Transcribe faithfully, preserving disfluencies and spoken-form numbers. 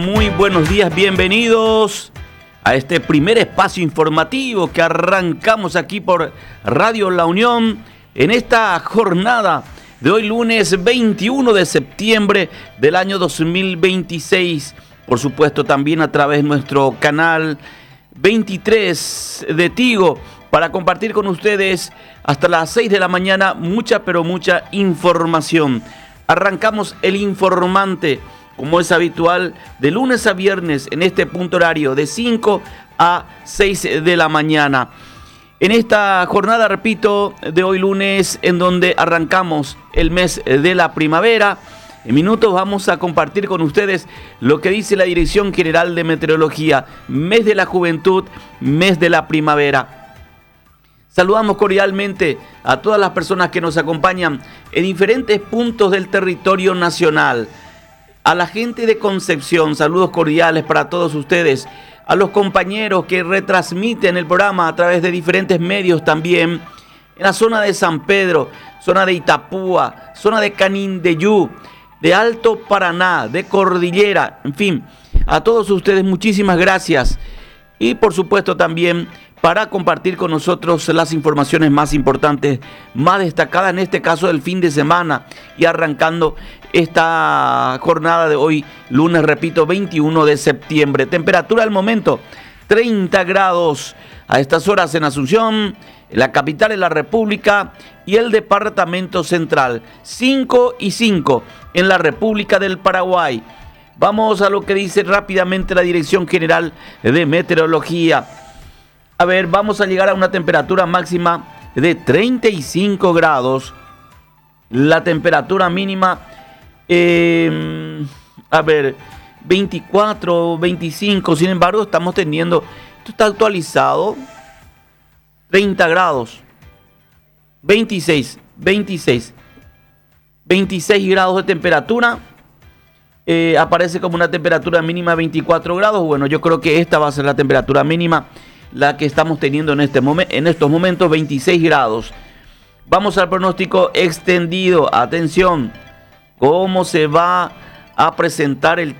Muy buenos días, bienvenidos a este primer espacio informativo que arrancamos aquí por Radio La Unión en esta jornada de hoy lunes veintiuno de septiembre del año dos mil veintiséis. Por supuesto también a través de nuestro canal veintitrés de Tigo para compartir con ustedes hasta las seis de la mañana mucha pero mucha información. Arrancamos el informante como es habitual, de lunes a viernes en este punto horario de cinco a seis de la mañana. En esta jornada, repito, de hoy lunes, en donde arrancamos el mes de la primavera, en minutos vamos a compartir con ustedes lo que dice la Dirección General de Meteorología, mes de la juventud, mes de la primavera. Saludamos cordialmente a todas las personas que nos acompañan en diferentes puntos del territorio nacional. A la gente de Concepción, saludos cordiales para todos ustedes. A los compañeros que retransmiten el programa a través de diferentes medios también. En la zona de San Pedro, zona de Itapúa, zona de Canindeyú, de Alto Paraná, de Cordillera, en fin. A todos ustedes muchísimas gracias. Y por supuesto también para compartir con nosotros las informaciones más importantes, más destacadas en este caso del fin de semana y arrancando esta jornada de hoy, lunes, repito, veintiuno de septiembre. Temperatura al momento, treinta grados a estas horas en Asunción, la capital de la República y el departamento central, cinco y cinco en la República del Paraguay. Vamos a lo que dice rápidamente la Dirección General de Meteorología. A ver, vamos a llegar a una temperatura máxima de treinta y cinco grados. La temperatura mínima, eh, a ver, veinticuatro, veinticinco. Sin embargo, estamos teniendo, esto está actualizado, treinta grados. veintiséis, veintiséis. veintiséis grados de temperatura. Eh, aparece como una temperatura mínima de veinticuatro grados. Bueno, yo creo que esta va a ser la temperatura mínima, la que estamos teniendo en, este momen- en estos momentos, veintiséis grados. Vamos al pronóstico extendido. Atención, cómo se va a presentar el